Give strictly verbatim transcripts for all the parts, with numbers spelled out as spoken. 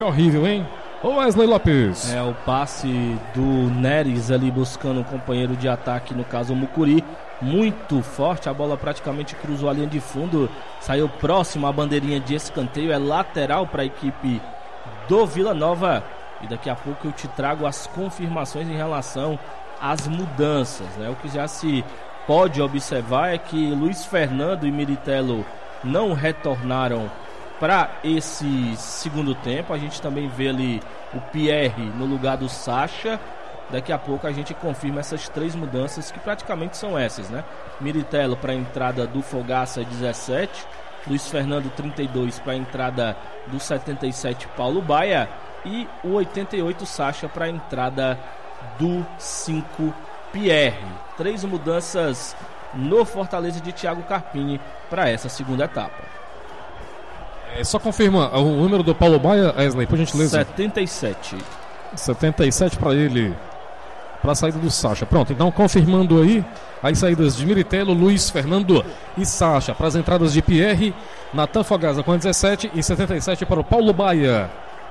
Horrível, hein? O Wesley Lopes. É, o passe do Neres ali buscando um companheiro de ataque, no caso o Mucuri, muito forte, a bola praticamente cruzou a linha de fundo, saiu próximo à bandeirinha de escanteio, é lateral para a equipe do Vila Nova. E daqui a pouco eu te trago as confirmações em relação às mudanças, né? O que já se pode observar é que Luiz Fernando e Miritello não retornaram para esse segundo tempo. A gente também vê ali o Pierre no lugar do Sacha. Daqui a pouco a gente confirma essas três mudanças, que praticamente são essas, né? Miritello para a entrada do Fogaça dezessete, Luiz Fernando trinta e dois para a entrada do setenta e sete Paulo Baia, e o oitenta e oito Sacha para a entrada do cinco Pierre. Três mudanças no Fortaleza de Thiago Carpini para essa segunda etapa. É, só confirma o número do Paulo Baia, Wesley, por gentileza. setenta e sete. setenta e sete para ele, para a saída do Sacha. Pronto, então confirmando aí as saídas de Miritello, Luiz Fernando e Sacha. Para as entradas de Pierre, Natan Fogaça com dezessete e setenta e sete para o Paulo Baia.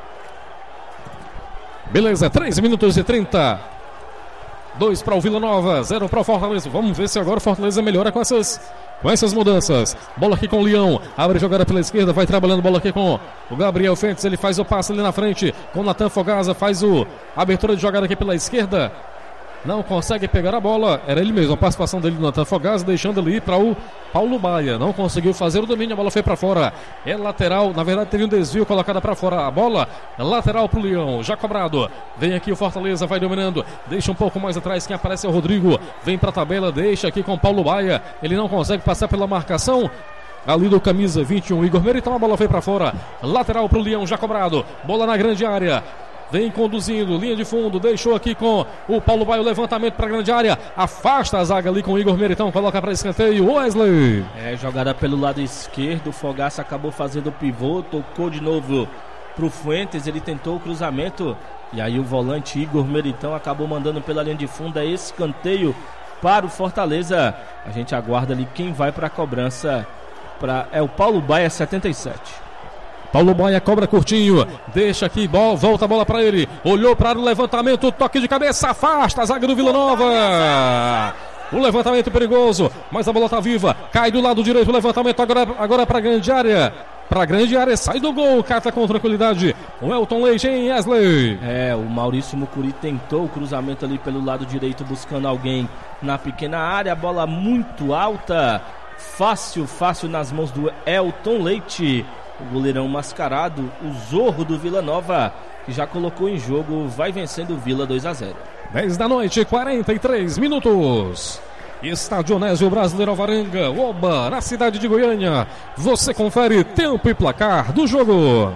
Beleza, três minutos e trinta. dois para o Vila Nova, zero para o Fortaleza. Vamos ver se agora o Fortaleza melhora com essas, com essas mudanças. Bola aqui com o Leão, abre jogada pela esquerda, vai trabalhando, bola aqui com o Gabriel Fentes, ele faz o passe ali na frente com o Natan Fogaça, faz o a abertura de jogada aqui pela esquerda. Não consegue pegar a bola, era ele mesmo, a participação dele do Natan Fogaça, deixando ele ir para o Paulo Baia. Não conseguiu fazer o domínio, a bola foi para fora. É lateral, na verdade teve um desvio colocada para fora. A bola é lateral para o Leão, já cobrado. Vem aqui o Fortaleza, vai dominando, deixa um pouco mais atrás, quem aparece é o Rodrigo. Vem para a tabela, deixa aqui com o Paulo Baia. Ele não consegue passar pela marcação ali do camisa vinte e um, Igor Meritão. A bola foi para fora, lateral para o Leão, já cobrado. Bola na grande área. Vem conduzindo, linha de fundo, deixou aqui com o Paulo Baia o levantamento para a grande área, afasta a zaga ali com o Igor Meritão, coloca para escanteio, Wesley. É, jogada pelo lado esquerdo, o Fogaça acabou fazendo o pivô, tocou de novo pro Fuentes, ele tentou o cruzamento, e aí o volante Igor Meritão acabou mandando pela linha de fundo, é escanteio para o Fortaleza. A gente aguarda ali quem vai para a cobrança, pra, é o Paulo Baia, setenta e sete. Paulo Baia cobra curtinho, deixa aqui, bola, volta a bola para ele, olhou para o levantamento, toque de cabeça, afasta a zaga do Vila Nova. O levantamento perigoso, mas a bola está viva, cai do lado direito, o levantamento agora, agora para a grande área. Para a grande área, sai do gol, cata com tranquilidade o Elton Leite em Wesley. É, o Maurício Mucuri tentou o cruzamento ali pelo lado direito, buscando alguém na pequena área, a bola muito alta, fácil, fácil nas mãos do Elton Leite. O goleirão mascarado, o Zorro do Vila Nova, que já colocou em jogo, vai vencendo o Vila dois a zero. dez da noite, quarenta e três minutos. Estádio Onésio Brasileiro Alvarenga, Oba, na cidade de Goiânia. Você confere tempo e placar do jogo.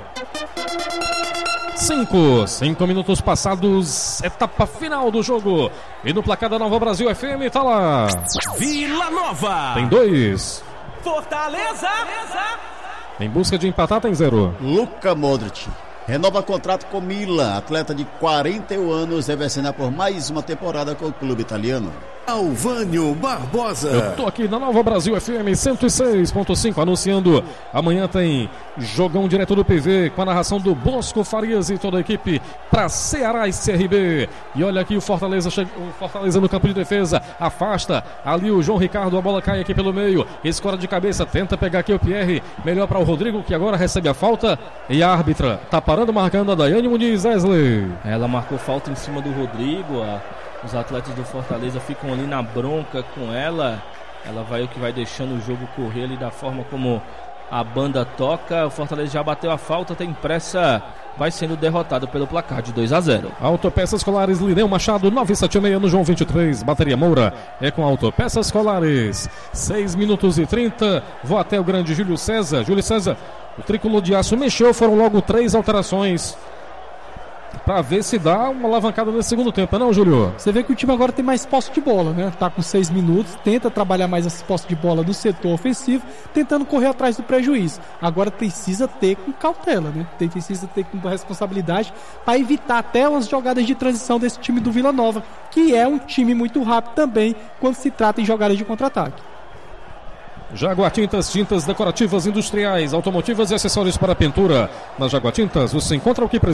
Cinco, cinco minutos passados, etapa final do jogo. E no placar da Nova Brasil F M, tá lá. Vila Nova. Tem dois. Fortaleza. Em busca de empatar, tem zero. Luka Modric renova contrato com Milan. Atleta de quarenta e um anos deve assinar por mais uma temporada com o clube italiano. Alvânio Barbosa. Eu tô aqui na Nova Brasil F M cento e seis ponto cinco anunciando. Amanhã tem jogão direto do P V com a narração do Bosco Farias e toda a equipe para Ceará e C R B. E olha aqui o Fortaleza, o Fortaleza no campo de defesa, afasta ali o João Ricardo, a bola cai aqui pelo meio, escora de cabeça, tenta pegar aqui o Pierre, melhor para o Rodrigo, que agora recebe a falta, e a árbitra tá parando, marcando a Daiane Muniz, Wesley. Ela marcou falta em cima do Rodrigo, a... os atletas do Fortaleza ficam ali na bronca com ela. Ela vai o que vai deixando o jogo correr ali da forma como a banda toca. O Fortaleza já bateu a falta, tem pressa, vai sendo derrotado pelo placar de dois a zero. Autopeças Colares, Lineu Machado, novecentos e setenta e seis no João vinte e três. Bateria Moura é com Autopeças Colares. seis minutos e trinta. Vou até o grande Júlio César. Júlio César, o tricolor de aço mexeu, foram logo três alterações para ver se dá uma alavancada nesse segundo tempo, não, Júlio? Você vê que o time agora tem mais posse de bola, né? Tá com seis minutos, tenta trabalhar mais essa posse de bola do setor ofensivo, tentando correr atrás do prejuízo. Agora precisa ter com cautela, né? Tem, precisa ter com responsabilidade para evitar até umas jogadas de transição desse time do Vila Nova, que é um time muito rápido também quando se trata em jogadas de contra-ataque. Jaguar Tintas, tintas decorativas industriais, automotivas e acessórios para pintura. Na Jaguar Tintas você encontra o que precisa.